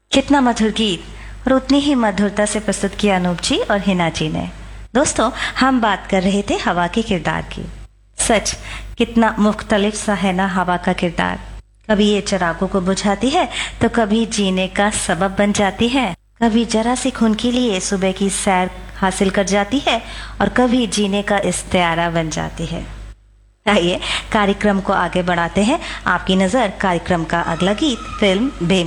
कितना मधुर गीत और उतनी ही मधुरता से प्रस्तुत किया अनूप जी और हिना जी ने। दोस्तों, हम बात कर रहे थे हवा के किरदार की। सच, कितना मुख्तलिफ सा है ना हवा का किरदार। कभी ये चिरागों को बुझाती है तो कभी जीने का सबब बन जाती है, कभी जरा सी खून के लिए सुबह की सैर हासिल कर जाती है और कभी जीने का इस्तेआरा बन जाती है। आइए कार्यक्रम को आगे बढ़ाते हैं। आपकी नजर कार्यक्रम का अगला गीत फिल्म